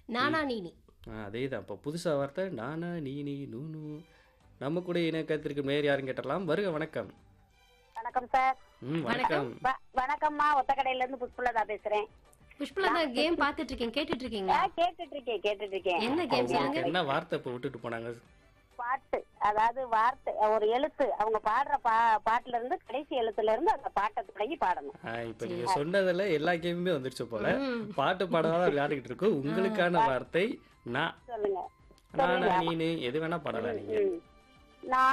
நானா நீனி. அதேதான். இப்போ புதுசா வார்த்தை நானா, நீனி, நூனு. நம்ம கூட இணைய கருத்திருக்கு நேர் யாருன்னு கேட்டறலாம். வருக வணக்கம். வணக்கம் சார். வணக்கம். வணக்கம். வணக்கம்மா, ஒத்தக்கடையில இருந்து புஷ்பலதா பேசுறேன். புஷ்பலதா கேம் பார்த்துட்டு இருக்கேன். கேட்டுட்டு இருக்கீங்களா? கேட்டுட்டு இருக்கேன். என்ன அப்போ கேம் உங்களுக்கு சொல்லுங்க. என்ன வார்த்தை இப்போ விட்டுட்டு போனாங்க? பாட்டு, அதாவது வார்த்தை, ஒரு எழுத்து, அவங்க பாடுற பாட்டுல இருந்து கடைசி எழுத்துல இருந்து அந்த பாட்டை தொடங்கி பாடணும். இப்போ நீங்க சொன்னதுல எல்லா கேமுமே வந்துருச்சு போல. ம். பாட்டு பாடதான் விளையாடிக்கிட்டு இருக்கோம். உங்களுக்கான வார்த்தை நான். சொல்லுங்க. நானா, நீனு எது வேணா பாடலாம் நீங்க. நான்